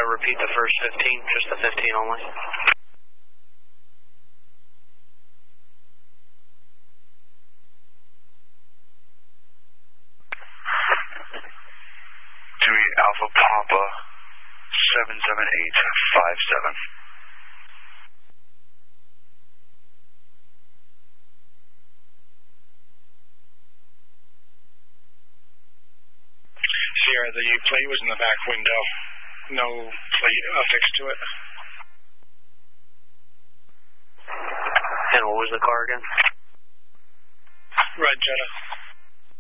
repeat the first 15, just the 15 only. Dewey Alpha Papa 77857. Sierra, the plate was in the back window. No plate affixed to it. And what was the car again? Red Jetta.